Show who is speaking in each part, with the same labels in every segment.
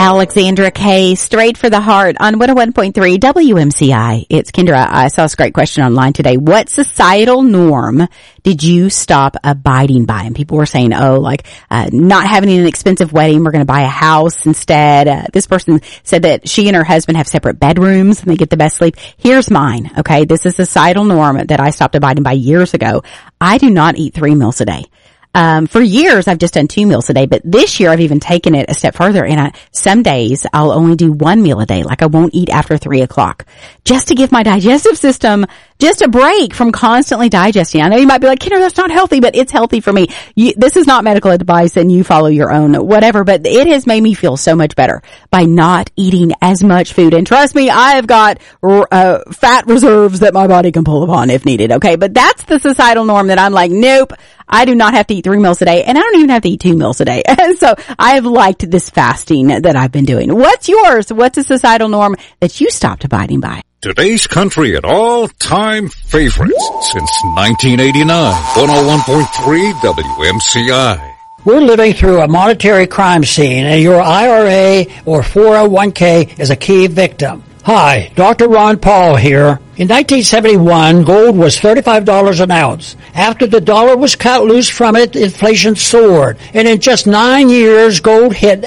Speaker 1: Alexandra K. Straight for the Heart on 101.3 WMCI. It's Kendra. I saw this great question online today. What societal norm did you stop abiding by? And people were saying, not having an expensive wedding, we're going to buy a house instead. This person said that she and her husband have separate bedrooms and they get the best sleep. Here's mine, okay? This is a societal norm that I stopped abiding by years ago. I do not eat 3 meals a day. For years, I've just done 2 meals a day, but this year I've even taken it a step further, and some days I'll only do 1 meal a day, like I won't eat after 3 o'clock, just to give my digestive system just a break from constantly digesting. I know you might be like, Kendra, that's not healthy, but it's healthy for me. This is not medical advice, and you follow your own whatever, but it has made me feel so much better by not eating as much food. And trust me, I have got fat reserves that my body can pull upon if needed, okay? But that's the societal norm that I'm like, nope, I do not have to eat 3 meals a day, and I don't even have to eat 2 meals a day. And so I have liked this fasting that I've been doing. What's yours? What's a societal norm that you stopped abiding by?
Speaker 2: Today's country at all-time favorites since 1989. 101.3 WMCI.
Speaker 3: We're living through a monetary crime scene, and your IRA or 401k is a key victim. Hi, Dr. Ron Paul here. In 1971, gold was $35 an ounce. After the dollar was cut loose from it, inflation soared. And in just 9 years, gold hit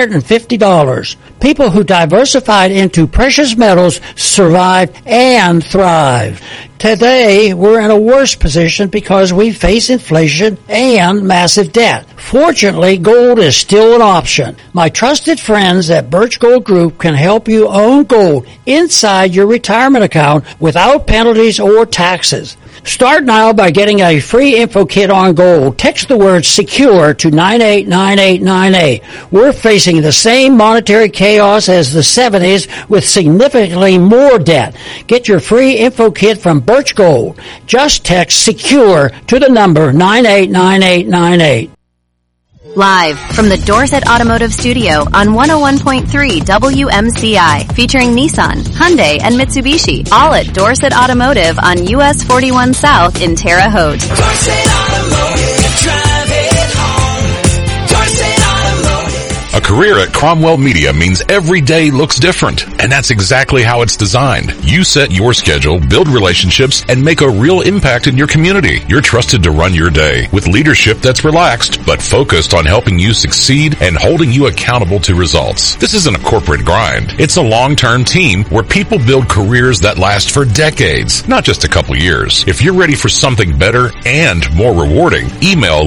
Speaker 3: $850. People who diversified into precious metals survived and thrived. Today, we're in a worse position because we face inflation and massive debt. Fortunately, gold is still an option. My trusted friends at Birch Gold Group can help you own gold inside your retirement account without penalties or taxes. Start now by getting a free info kit on gold. Text the word SECURE to 989898. We're facing the same monetary chaos as the 70s with significantly more debt. Get your free info kit from Birch Gold. Just text SECURE to the number 989898.
Speaker 4: Live from the Dorset Automotive Studio on 101.3 WMCI, featuring Nissan, Hyundai, and Mitsubishi, all at Dorset Automotive on US 41 South in Terre Haute.
Speaker 5: Dorset Automotive, drive it home. Dorset Automotive.
Speaker 2: A career at Cromwell Media means every day looks different, and that's exactly how it's designed. You set your schedule, build relationships, and make a real impact in your community. You're trusted to run your day with leadership that's relaxed, but focused on helping you succeed and holding you accountable to results. This isn't a corporate grind. It's a long-term team where people build careers that last for decades, not just a couple years. If you're ready for something better and more rewarding, email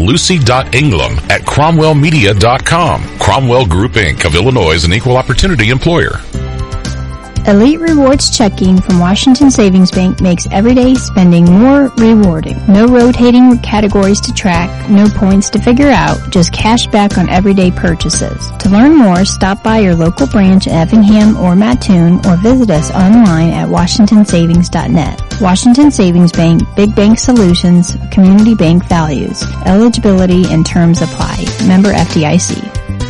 Speaker 2: lucy.ingram@cromwellmedia.com. Cromwell Group Inc. of Illinois is an equal opportunity employer.
Speaker 6: Elite Rewards checking from Washington Savings Bank makes everyday spending more rewarding. No rotating categories to track, no points to figure out, just cash back on everyday purchases. To learn more, stop by your local branch in Effingham or Mattoon or visit us online at washingtonsavings.net. Washington Savings Bank, Big Bank Solutions, Community Bank Values. Eligibility and terms apply. Member FDIC.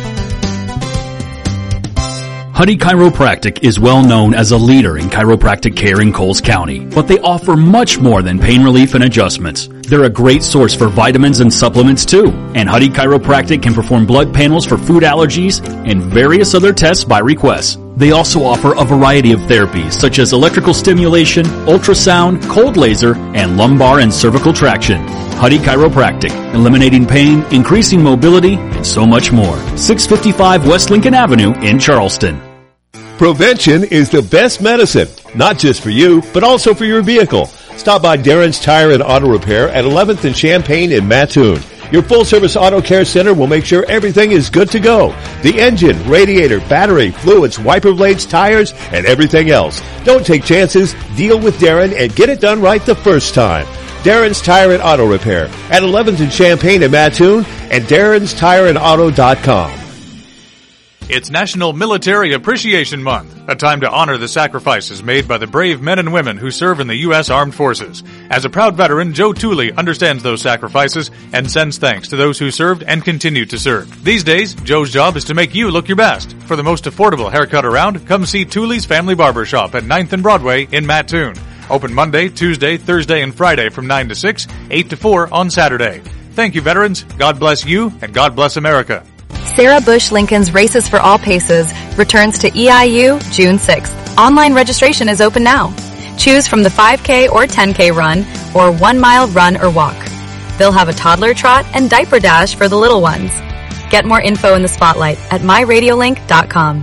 Speaker 7: Huddy Chiropractic is well known as a leader in chiropractic care in Coles County, but they offer much more than pain relief and adjustments. They're a great source for vitamins and supplements too, and Huddy Chiropractic can perform blood panels for food allergies and various other tests by request. They also offer a variety of therapies such as electrical stimulation, ultrasound, cold laser, and lumbar and cervical traction. Huddy Chiropractic, eliminating pain, increasing mobility, and so much more. 655 West Lincoln Avenue in Charleston.
Speaker 8: Prevention is the best medicine, not just for you, but also for your vehicle. Stop by Darren's Tire and Auto Repair at 11th and Champaign in Mattoon. Your full-service auto care center will make sure everything is good to go. The engine, radiator, battery, fluids, wiper blades, tires, and everything else. Don't take chances. Deal with Darren and get it done right the first time. Darren's Tire and Auto Repair at 11th and Champaign in Mattoon and darrenstireandauto.com.
Speaker 9: It's National Military Appreciation Month, a time to honor the sacrifices made by the brave men and women who serve in the U.S. Armed Forces. As a proud veteran, Joe Tooley understands those sacrifices and sends thanks to those who served and continue to serve. These days, Joe's job is to make you look your best. For the most affordable haircut around, come see Tooley's Family Barber Shop at 9th and Broadway in Mattoon. Open Monday, Tuesday, Thursday, and Friday from 9 to 6, 8 to 4 on Saturday. Thank you, veterans. God bless you, and God bless America.
Speaker 4: Sarah Bush Lincoln's Races for All Paces returns to EIU June 6th. Online registration is open now. Choose from the 5K or 10K run or 1 mile run or walk. They'll have a toddler trot and diaper dash for the little ones. Get more info in the spotlight at myradiolink.com.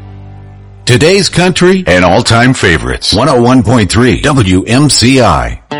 Speaker 2: Today's country and all-time favorites. 101.3 WMCI.